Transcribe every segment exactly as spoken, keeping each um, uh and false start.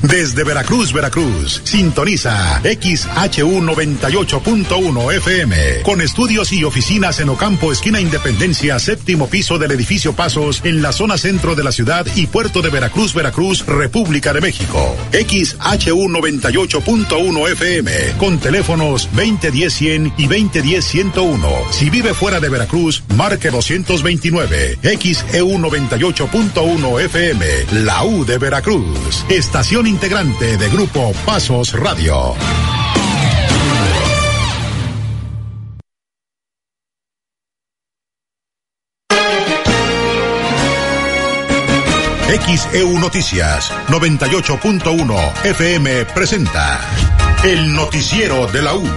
Desde Veracruz, Veracruz, sintoniza X H U noventa y ocho punto uno F M, con estudios y oficinas en Ocampo, esquina Independencia, séptimo piso del edificio Pasos, en la zona centro de la ciudad y puerto de Veracruz, Veracruz, República de México. X H U noventa y ocho punto uno F M, con teléfonos veinte diez cien y veinte diez ciento uno. Si vive fuera de Veracruz, marque doscientos veintinueve. X E U noventa y ocho punto uno F M, la U de Veracruz. Estación integrante de Grupo Pasos Radio. X E U Noticias noventa y ocho punto uno F M presenta el noticiero de la U.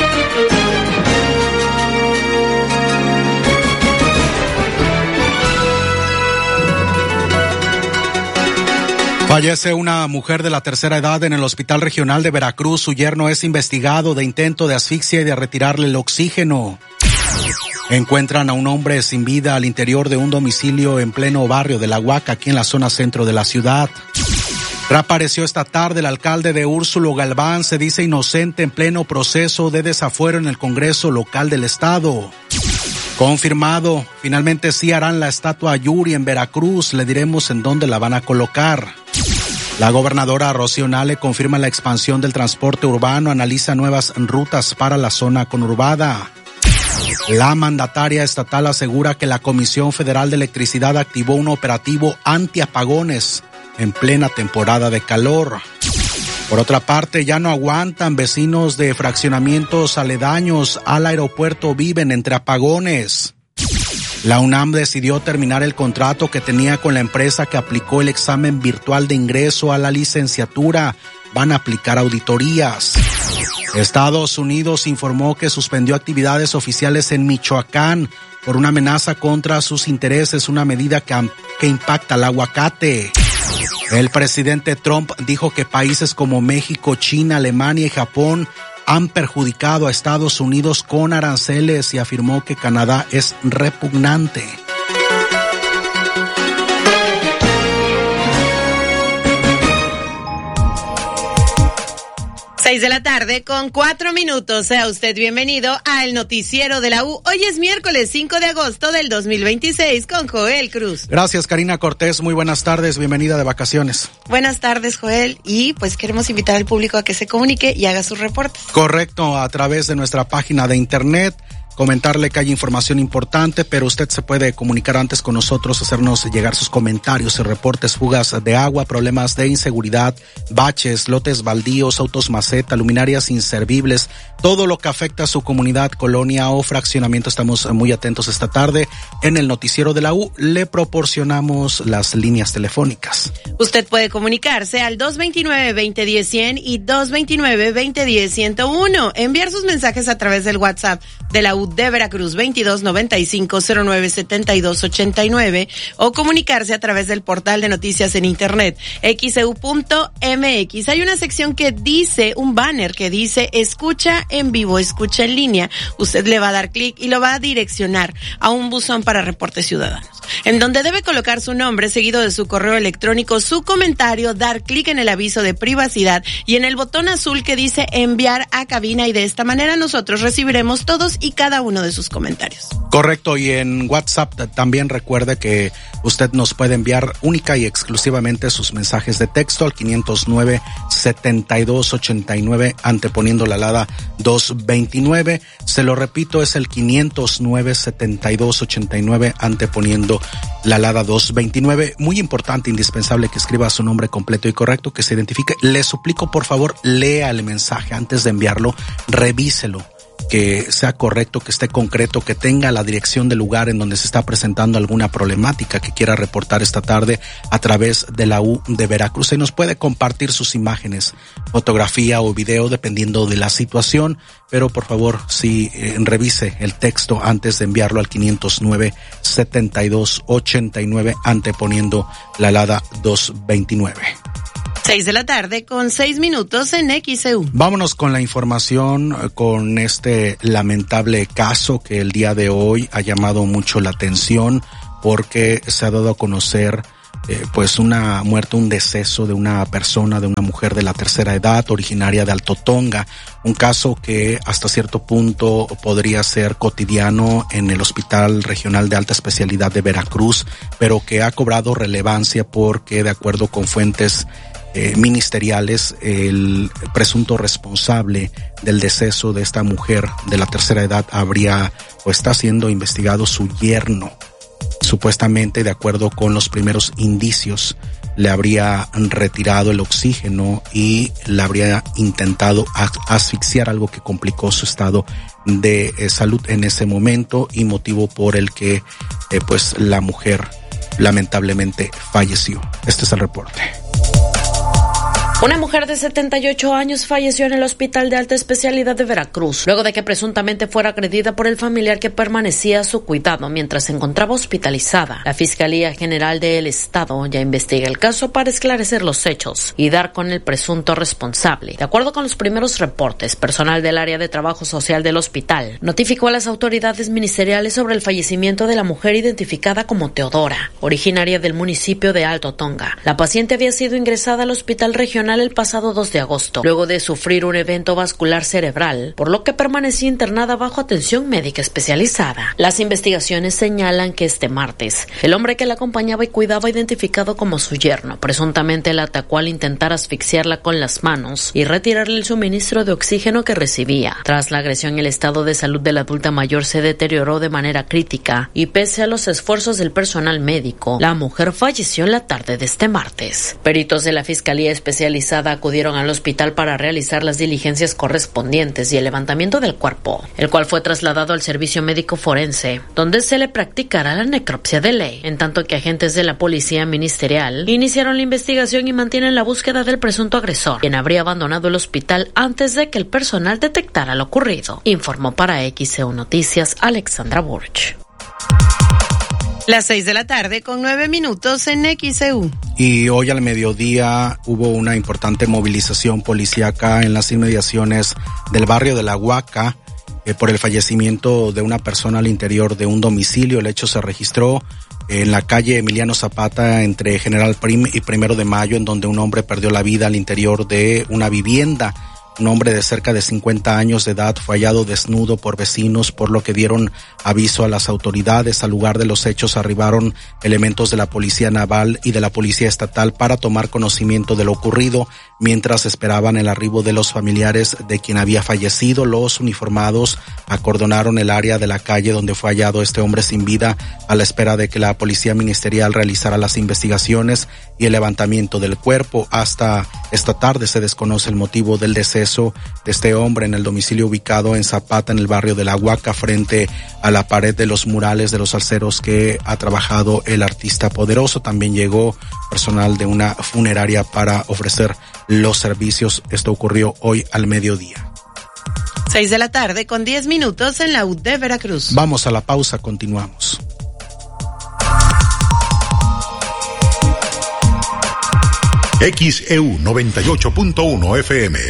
Fallece una mujer de la tercera edad en el Hospital Regional de Veracruz. Su yerno es investigado de intento de asfixia y de retirarle el oxígeno. Encuentran a un hombre sin vida al interior de un domicilio en pleno barrio de La Huaca, aquí en la zona centro de la ciudad. Reapareció esta tarde el alcalde de Úrsulo Galván, se dice inocente en pleno proceso de desafuero en el Congreso local del estado. Confirmado, finalmente sí harán la estatua a Yuri en Veracruz, le diremos en dónde la van a colocar. La gobernadora Rocío Nale confirma la expansión del transporte urbano, analiza nuevas rutas para la zona conurbada. La mandataria estatal asegura que la Comisión Federal de Electricidad activó un operativo antiapagones en plena temporada de calor. Por otra parte, ya no aguantan, vecinos de fraccionamientos aledaños al aeropuerto viven entre apagones. La UNAM decidió terminar el contrato que tenía con la empresa que aplicó el examen virtual de ingreso a la licenciatura. Van a aplicar auditorías. Estados Unidos informó que suspendió actividades oficiales en Michoacán por una amenaza contra sus intereses, una medida que, que impacta al aguacate. El presidente Trump dijo que países como México, China, Alemania y Japón han perjudicado a Estados Unidos con aranceles y afirmó que Canadá es repugnante. Seis de la tarde con cuatro minutos. Sea usted bienvenido al noticiero de la U. Hoy es miércoles cinco de agosto del dos mil veintiséis con Joel Cruz. Gracias, Karina Cortés. Muy buenas tardes. Bienvenida de vacaciones. Buenas tardes, Joel. Y pues queremos invitar al público a que se comunique y haga sus reportes. Correcto, a través de nuestra página de internet. Comentarle que hay información importante, pero usted se puede comunicar antes con nosotros, hacernos llegar sus comentarios y reportes, fugas de agua, problemas de inseguridad, baches, lotes baldíos, autos maceta, luminarias inservibles, todo lo que afecta a su comunidad, colonia o fraccionamiento. Estamos muy atentos esta tarde. En el noticiero de la U le proporcionamos las líneas telefónicas. Usted puede comunicarse al dos veintinueve, veinte diez, cien y dos veintinueve, veinte diez, ciento uno. Enviar sus mensajes a través del WhatsApp de la U de Veracruz veintidós noventa y cinco cero nueve setenta y dos ochenta y nueve o comunicarse a través del portal de noticias en internet x e u punto m x. Hay una sección que dice, un banner que dice escucha en vivo, escucha en línea. Usted le va a dar clic y lo va a direccionar a un buzón para reportes ciudadanos, en donde debe colocar su nombre seguido de su correo electrónico, su comentario, dar clic en el aviso de privacidad y en el botón azul que dice enviar a cabina, y de esta manera nosotros recibiremos todos y cada uno de sus comentarios. Correcto, y en WhatsApp también recuerde que usted nos puede enviar única y exclusivamente sus mensajes de texto al quinientos nueve, setenta y dos ochenta y nueve, anteponiendo la alada doscientos veintinueve. Se lo repito, es el quinientos nueve, setenta y dos ochenta y nueve, anteponiendo la alada doscientos veintinueve. Muy importante, indispensable que escriba su nombre completo y correcto, que se identifique. Le suplico, por favor, lea el mensaje antes de enviarlo, revíselo, que sea correcto, que esté concreto, que tenga la dirección del lugar en donde se está presentando alguna problemática que quiera reportar esta tarde a través de la U de Veracruz. Y nos puede compartir sus imágenes, fotografía o video, dependiendo de la situación, pero por favor, sí, eh, revise el texto antes de enviarlo al quinientos nueve, setenta y dos ochenta y nueve, anteponiendo la alada doscientos veintinueve. Seis de la tarde con seis minutos en X E U. Vámonos con la información, con este lamentable caso que el día de hoy ha llamado mucho la atención porque se ha dado a conocer eh, pues una muerte, un deceso de una persona, de una mujer de la tercera edad, originaria de Alto Tonga, un caso que hasta cierto punto podría ser cotidiano en el Hospital Regional de Alta Especialidad de Veracruz, pero que ha cobrado relevancia porque, de acuerdo con fuentes eh, ministeriales, el presunto responsable del deceso de esta mujer de la tercera edad habría o está siendo investigado su yerno. Supuestamente, de acuerdo con los primeros indicios, le habría retirado el oxígeno y le habría intentado asfixiar, algo que complicó su estado de eh, salud en ese momento y motivo por el que eh, pues la mujer lamentablemente falleció. Este es el reporte. Una mujer de setenta y ocho años falleció en el Hospital de Alta Especialidad de Veracruz, luego de que presuntamente fuera agredida por el familiar que permanecía a su cuidado mientras se encontraba hospitalizada. La Fiscalía General del Estado ya investiga el caso para esclarecer los hechos y dar con el presunto responsable. De acuerdo con los primeros reportes, personal del área de trabajo social del hospital notificó a las autoridades ministeriales sobre el fallecimiento de la mujer identificada como Teodora, originaria del municipio de Alto Tonga. La paciente había sido ingresada al Hospital Regional el pasado dos de agosto, luego de sufrir un evento vascular cerebral, por lo que permanecía internada bajo atención médica especializada. Las investigaciones señalan que este martes, el hombre que la acompañaba y cuidaba, identificado como su yerno, presuntamente la atacó al intentar asfixiarla con las manos y retirarle el suministro de oxígeno que recibía. Tras la agresión, el estado de salud de la adulta mayor se deterioró de manera crítica y, pese a los esfuerzos del personal médico, la mujer falleció en la tarde de este martes. Peritos de la Fiscalía Especializada acudieron al hospital para realizar las diligencias correspondientes y el levantamiento del cuerpo, el cual fue trasladado al servicio médico forense, donde se le practicará la necropsia de ley, en tanto que agentes de la policía ministerial iniciaron la investigación y mantienen la búsqueda del presunto agresor, quien habría abandonado el hospital antes de que el personal detectara lo ocurrido, informó para X E U Noticias Alexandra Burch. Las seis de la tarde con nueve minutos en X E U. Y hoy al mediodía hubo una importante movilización policíaca en las inmediaciones del barrio de La Huaca eh, por el fallecimiento de una persona al interior de un domicilio. El hecho se registró en la calle Emiliano Zapata entre General Prim y Primero de Mayo, en donde un hombre perdió la vida al interior de una vivienda. Un hombre de cerca de cincuenta años de edad fue hallado desnudo por vecinos, por lo que dieron aviso a las autoridades. Al lugar de los hechos arribaron elementos de la Policía Naval y de la Policía Estatal para tomar conocimiento de lo ocurrido, mientras esperaban el arribo de los familiares de quien había fallecido. Los uniformados acordonaron el área de la calle donde fue hallado este hombre sin vida, a la espera de que la Policía Ministerial realizara las investigaciones y el levantamiento del cuerpo. Hasta esta tarde se desconoce el motivo del deceso de este hombre en el domicilio ubicado en Zapata, en el barrio de La Huaca, frente a la pared de los murales de los salseros que ha trabajado el artista poderoso. También llegó personal de una funeraria para ofrecer los servicios. Esto ocurrió hoy al mediodía. Seis de la tarde con diez minutos en la U de Veracruz. Vamos a la pausa, continuamos. X E U noventa y ocho punto uno F M.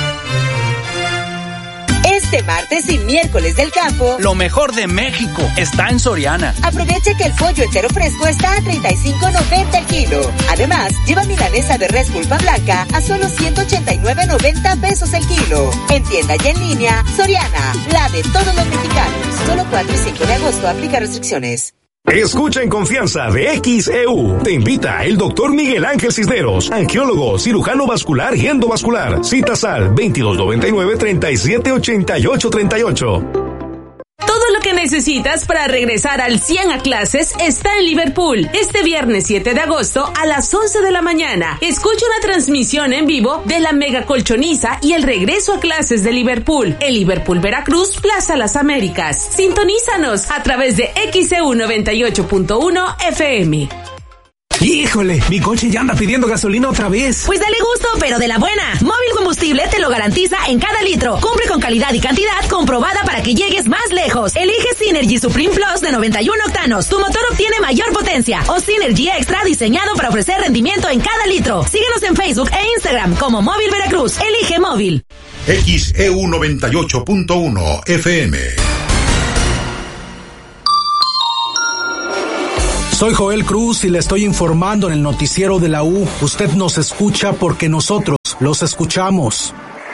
Este martes y miércoles del campo, lo mejor de México está en Soriana. Aproveche que el pollo entero fresco está a treinta y cinco noventa el kilo. Además, lleva milanesa de res pulpa blanca a solo ciento ochenta y nueve noventa pesos el kilo. En tienda y en línea, Soriana, la de todos los mexicanos. Solo cuatro y cinco de agosto, aplica restricciones. Escucha en confianza de X E U. Te invita el doctor Miguel Ángel Cisneros, angiólogo, cirujano vascular y endovascular. Citas al veintidós noventa y nueve, treinta y siete ochenta y ocho treinta y ocho. Todo lo que necesitas para regresar al cien a clases está en Liverpool. Este viernes siete de agosto a las once de la mañana. Escucha una transmisión en vivo de la Mega Colchoniza y el regreso a clases de Liverpool. En Liverpool, Veracruz, Plaza Las Américas. Sintonízanos a través de X E U noventa y ocho punto uno F M. Híjole, mi coche ya anda pidiendo gasolina otra vez. Pues dale gusto, pero de la buena. Móvil Combustible te lo garantiza en cada litro. Cumple con calidad y cantidad comprobada para que llegues más lejos. Elige Synergy Supreme Plus de noventa y uno octanos. Tu motor obtiene mayor potencia. O Synergy Extra, diseñado para ofrecer rendimiento en cada litro. Síguenos en Facebook e Instagram como Móvil Veracruz. Elige Móvil. X E U noventa y ocho punto uno F M. Soy Joel Cruz y le estoy informando en el noticiero de la U. Usted nos escucha porque nosotros los escuchamos.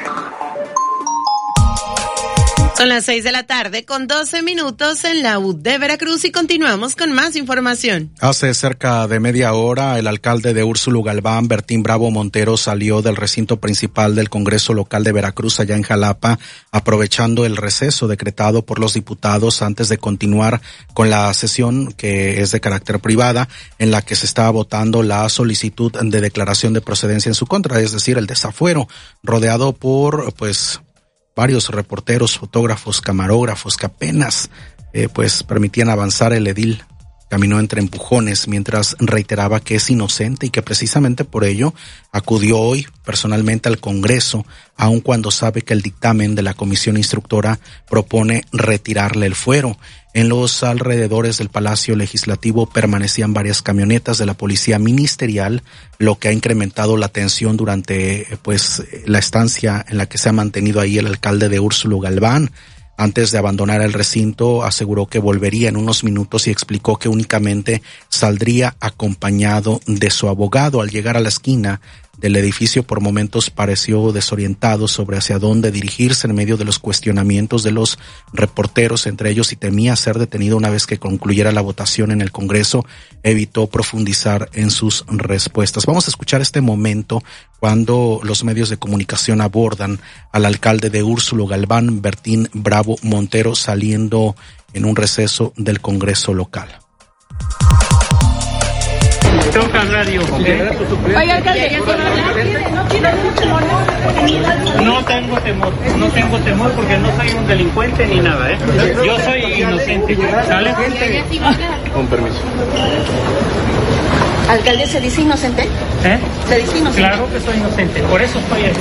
Son las seis de la tarde con doce minutos en la U de Veracruz y continuamos con más información. Hace cerca de media hora, el alcalde de Úrsulo Galván, Bertín Bravo Montero, salió del recinto principal del Congreso Local de Veracruz allá en Jalapa, aprovechando el receso decretado por los diputados antes de continuar con la sesión que es de carácter privada, en la que se está votando la solicitud de declaración de procedencia en su contra, es decir, el desafuero, rodeado por, pues, varios reporteros, fotógrafos, camarógrafos que apenas eh, pues permitían avanzar. El edil caminó entre empujones mientras reiteraba que es inocente y que precisamente por ello acudió hoy personalmente al Congreso, aun cuando sabe que el dictamen de la comisión instructora propone retirarle el fuero. En los alrededores del Palacio Legislativo permanecían varias camionetas de la Policía Ministerial, lo que ha incrementado la tensión durante pues la estancia en la que se ha mantenido ahí el alcalde de Úrsulo Galván. Antes de abandonar el recinto, aseguró que volvería en unos minutos y explicó que únicamente saldría acompañado de su abogado. Al llegar a la esquina del edificio, por momentos pareció desorientado sobre hacia dónde dirigirse en medio de los cuestionamientos de los reporteros, entre ellos si temía ser detenido una vez que concluyera la votación en el Congreso. Evitó profundizar en sus respuestas. Vamos a escuchar este momento cuando los medios de comunicación abordan al alcalde de Úrsulo Galván, Bertín Bravo Montero, saliendo en un receso del Congreso local. Toca radio. Oiga, alcalde, ¿no tiene mucho temor? No tengo temor, no tengo temor porque no soy un delincuente ni nada, ¿eh? Yo soy inocente, ¿sale? Con permiso. ¿Alcalde se dice inocente? ¿Eh? ¿Se dice inocente? Claro que soy inocente, por eso estoy aquí.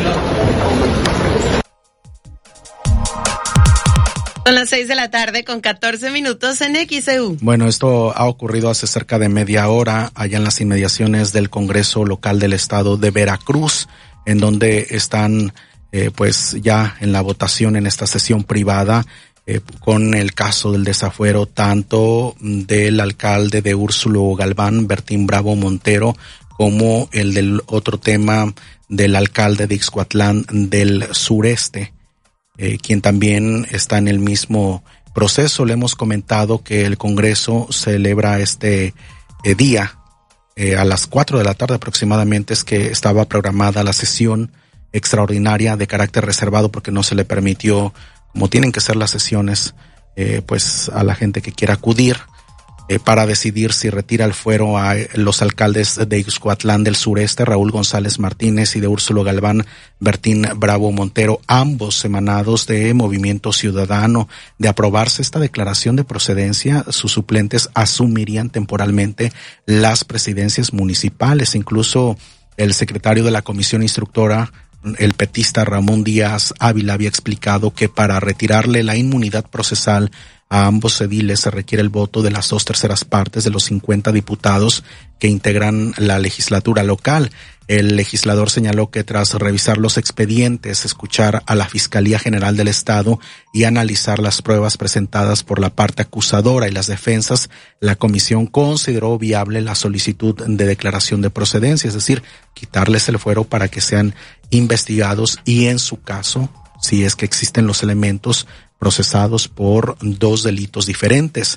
Son las seis de la tarde con catorce minutos en X E U. Bueno, esto ha ocurrido hace cerca de media hora allá en las inmediaciones del Congreso Local del Estado de Veracruz, en donde están eh, pues ya en la votación en esta sesión privada eh, con el caso del desafuero tanto del alcalde de Úrsulo Galván, Bertín Bravo Montero, como el del otro tema del alcalde de Ixcuatlán del Sureste, Eh, quien también está en el mismo proceso. Le hemos comentado que el Congreso celebra este eh, día eh, a las cuatro de la tarde aproximadamente, es que estaba programada la sesión extraordinaria de carácter reservado porque no se le permitió, como tienen que ser las sesiones, eh, pues a la gente que quiera acudir eh, para decidir si retira el fuero a los alcaldes de Ixcuatlán del Sureste, Raúl González Martínez, y de Úrsulo Galván, Bertín Bravo Montero, ambos emanados de Movimiento Ciudadano. De aprobarse esta declaración de procedencia, sus suplentes asumirían temporalmente las presidencias municipales. Incluso el secretario de la comisión instructora, el petista Ramón Díaz Ávila, había explicado que para retirarle la inmunidad procesal a ambos ediles se requiere el voto de las dos terceras partes de los cincuenta diputados que integran la legislatura local. El legislador señaló que tras revisar los expedientes, escuchar a la Fiscalía General del Estado y analizar las pruebas presentadas por la parte acusadora y las defensas, la comisión consideró viable la solicitud de declaración de procedencia, es decir, quitarles el fuero para que sean investigados y, en su caso, si es que existen los elementos, procesados por dos delitos diferentes.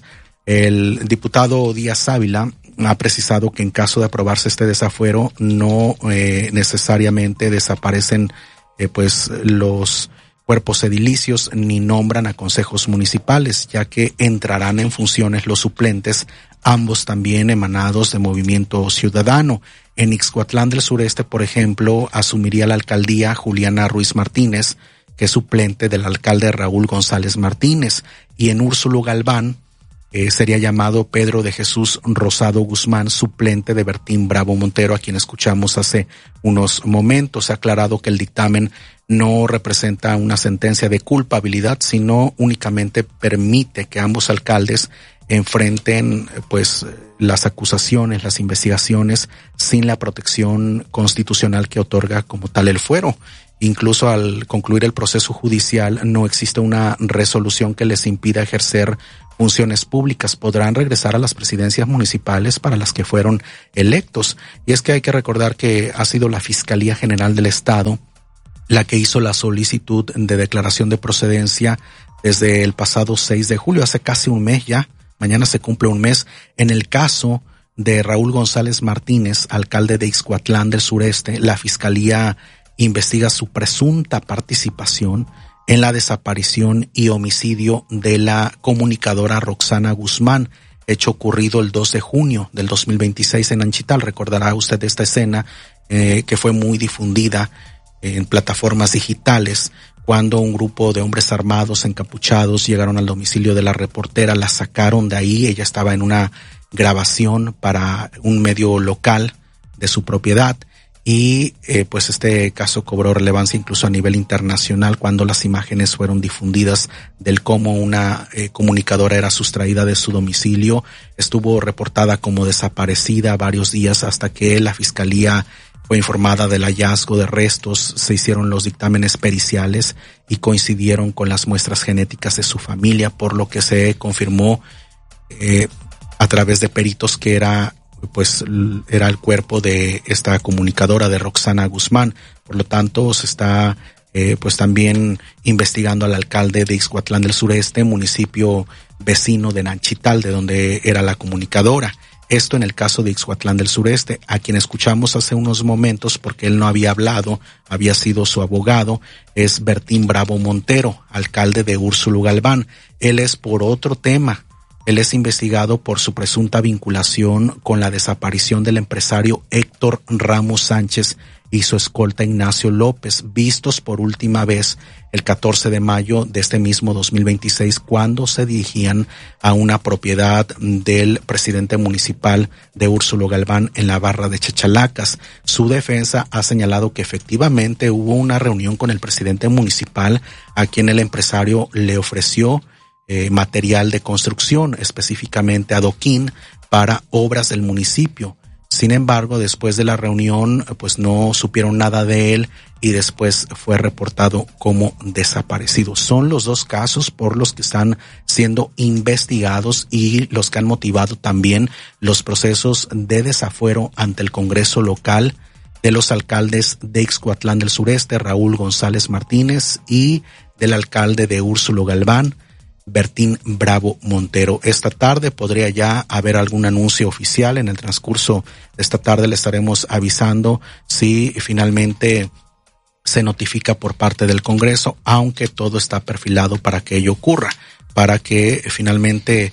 El diputado Díaz Ávila ha precisado que en caso de aprobarse este desafuero no eh, necesariamente desaparecen eh, pues los cuerpos edilicios ni nombran a consejos municipales, ya que entrarán en funciones los suplentes, ambos también emanados de Movimiento Ciudadano. En Ixcuatlán del Sureste, por ejemplo, asumiría la alcaldía Juliana Ruiz Martínez, que es suplente del alcalde Raúl González Martínez, y en Úrsulo Galván eh, sería llamado Pedro de Jesús Rosado Guzmán, suplente de Bertín Bravo Montero, a quien escuchamos hace unos momentos. Se ha aclarado que el dictamen no representa una sentencia de culpabilidad, sino únicamente permite que ambos alcaldes enfrenten pues las acusaciones, las investigaciones sin la protección constitucional que otorga como tal el fuero. Incluso al concluir el proceso judicial no existe una resolución que les impida ejercer funciones públicas. Podrán regresar a las presidencias municipales para las que fueron electos. Y es que hay que recordar que ha sido la Fiscalía General del Estado la que hizo la solicitud de declaración de procedencia desde el pasado seis de julio, hace casi un mes ya. Mañana se cumple un mes en el caso de Raúl González Martínez, alcalde de Ixcuatlán del Sureste. La Fiscalía investiga su presunta participación en la desaparición y homicidio de la comunicadora Roxana Guzmán, hecho ocurrido el dos de junio del dos mil veintiséis en Anchital. Recordará usted esta escena eh, que fue muy difundida en plataformas digitales, cuando un grupo de hombres armados encapuchados llegaron al domicilio de la reportera, la sacaron de ahí. Ella estaba en una grabación para un medio local de su propiedad. Y eh, pues este caso cobró relevancia incluso a nivel internacional cuando las imágenes fueron difundidas del cómo una eh, comunicadora era sustraída de su domicilio. Estuvo reportada como desaparecida varios días hasta que la Fiscalía fue informada del hallazgo de restos. Se hicieron los dictámenes periciales y coincidieron con las muestras genéticas de su familia, por lo que se confirmó eh, a través de peritos que era pues era el cuerpo de esta comunicadora, de Roxana Guzmán. Por lo tanto, se está eh, pues también investigando al alcalde de Ixcuatlán del Sureste, municipio vecino de Nanchital, de donde era la comunicadora. Esto en el caso de Ixcuatlán del Sureste, a quien escuchamos hace unos momentos, porque él no había hablado, había sido su abogado, es Bertín Bravo Montero, alcalde de Úrsulo Galván. Él es por otro tema. Él es investigado por su presunta vinculación con la desaparición del empresario Héctor Ramos Sánchez y su escolta Ignacio López, vistos por última vez el catorce de mayo de este mismo dos mil veintiséis, cuando se dirigían a una propiedad del presidente municipal de Úrsulo Galván en la barra de Chachalacas. Su defensa ha señalado que efectivamente hubo una reunión con el presidente municipal, a quien el empresario le ofreció Eh, material de construcción, específicamente adoquín para obras del municipio. Sin embargo, después de la reunión, pues no supieron nada de él y después fue reportado como desaparecido. Son los dos casos por los que están siendo investigados y los que han motivado también los procesos de desafuero ante el Congreso local de los alcaldes de Ixcuatlán del Sureste, Raúl González Martínez, y del alcalde de Úrsulo Galván, Bertín Bravo Montero. Esta tarde podría ya haber algún anuncio oficial. En el transcurso de esta tarde le estaremos avisando si finalmente se notifica por parte del Congreso, aunque todo está perfilado para que ello ocurra, para que finalmente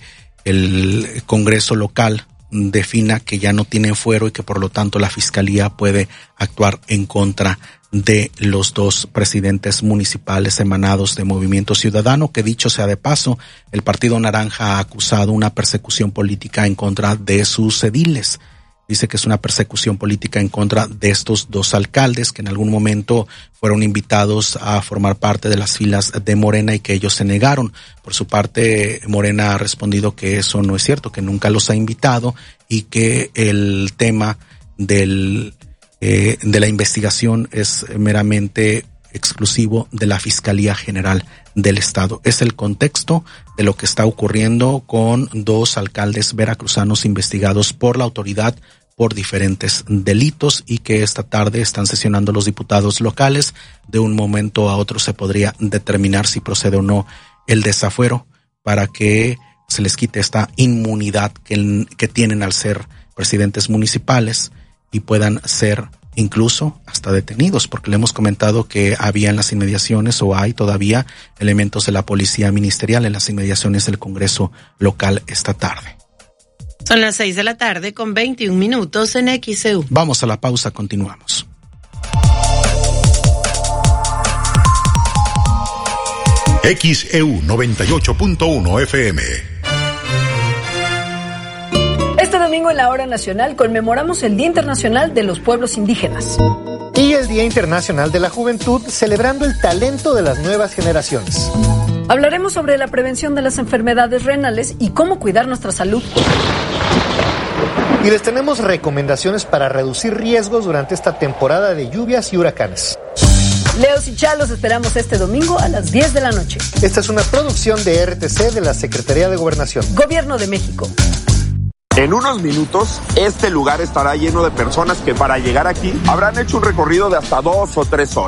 el Congreso local defina que ya no tienen fuero y que por lo tanto la Fiscalía puede actuar en contra de los dos presidentes municipales emanados de Movimiento Ciudadano, que dicho sea de paso, el Partido Naranja ha acusado una persecución política en contra de sus ediles. Dice que es una persecución política en contra de estos dos alcaldes que en algún momento fueron invitados a formar parte de las filas de Morena y que ellos se negaron. Por su parte, Morena ha respondido que eso no es cierto, que nunca los ha invitado y que el tema del eh, de la investigación es meramente exclusivo de la Fiscalía General del Estado. Es el contexto de lo que está ocurriendo con dos alcaldes veracruzanos investigados por la autoridad por diferentes delitos y que esta tarde están sesionando los diputados locales. De un momento a otro se podría determinar si procede o no el desafuero para que se les quite esta inmunidad que, que tienen al ser presidentes municipales y puedan ser incluso hasta detenidos, porque le hemos comentado que había en las inmediaciones o hay todavía elementos de la policía ministerial en las inmediaciones del Congreso local esta tarde. Son las seis de la tarde con veintiún minutos en X E U. Vamos a la pausa, continuamos. X E U noventa y ocho punto uno F M. Este domingo en la Hora Nacional conmemoramos el Día Internacional de los Pueblos Indígenas. Y el Día Internacional de la Juventud, celebrando el talento de las nuevas generaciones. Hablaremos sobre la prevención de las enfermedades renales y cómo cuidar nuestra salud. Y les tenemos recomendaciones para reducir riesgos durante esta temporada de lluvias y huracanes. Leos y Chalos esperamos este domingo a las diez de la noche. Esta es una producción de R T C de la Secretaría de Gobernación. Gobierno de México. En unos minutos, este lugar estará lleno de personas que para llegar aquí habrán hecho un recorrido de hasta dos o tres horas.